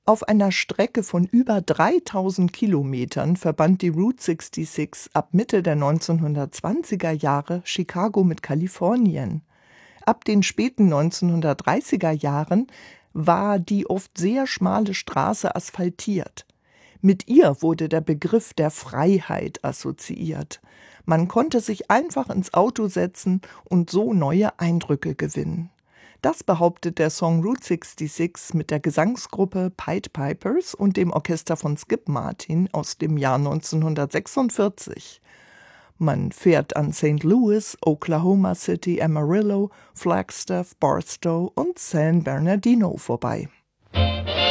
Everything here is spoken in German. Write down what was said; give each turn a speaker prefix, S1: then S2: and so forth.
S1: Auf einer Strecke von über 3000 Kilometern verband die Route 66 ab Mitte der 1920er Jahre Chicago mit Kalifornien. Ab den späten 1930er Jahren war die oft sehr schmale Straße asphaltiert. Mit ihr wurde der Begriff der Freiheit assoziiert. Man konnte sich einfach ins Auto setzen und so neue Eindrücke gewinnen. Das behauptet der Song Route 66 mit der Gesangsgruppe Pied Pipers und dem Orchester von Skip Martin aus dem Jahr 1946. Man fährt an St. Louis, Oklahoma City, Amarillo, Flagstaff, Barstow und San Bernardino vorbei.